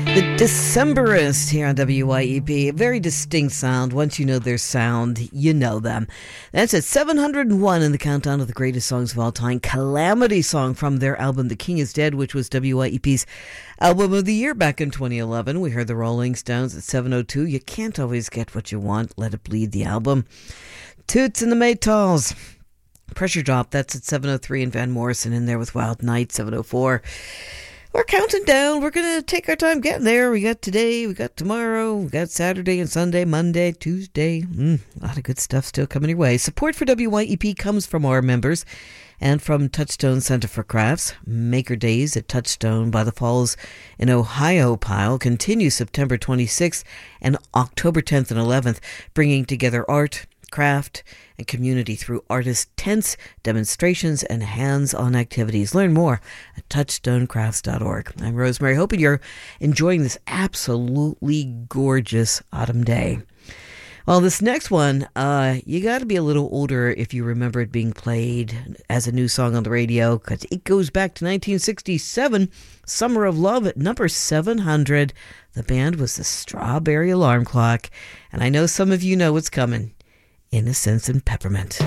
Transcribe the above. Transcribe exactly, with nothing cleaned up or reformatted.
The Decemberists here on W Y E P. A very distinct sound. Once you know their sound, you know them. That's at seven hundred one in the countdown of the greatest songs of all time. Calamity Song from their album The King is Dead, which was W Y E P's album of the year back in twenty eleven. We heard the Rolling Stones at seven oh two. You can't always get what you want. Let It Bleed, the album. Toots and the Maytals. Pressure Drop, that's at seven oh three. And Van Morrison in there with Wild Night, seven oh four. We're counting down. We're going to take our time getting there. We got today, we got tomorrow, we got Saturday and Sunday, Monday, Tuesday. Mm, a lot of good stuff still coming your way. Support for W Y E P comes from our members and from Touchstone Center for Crafts. Maker Days at Touchstone by the Falls in Ohio Pile continue September twenty-sixth and October tenth and eleventh, bringing together art, craft, and community through artist tents, demonstrations, and hands-on activities. Learn more at touchstone crafts dot org. I'm Rosemary, hoping you're enjoying this absolutely gorgeous autumn day. Well, this next one, uh, you got to be a little older if you remember it being played as a new song on the radio, because it goes back to nineteen sixty-seven, Summer of Love at number seven hundred. The band was the Strawberry Alarm Clock, and I know some of you know what's coming. Innocence and Peppermint.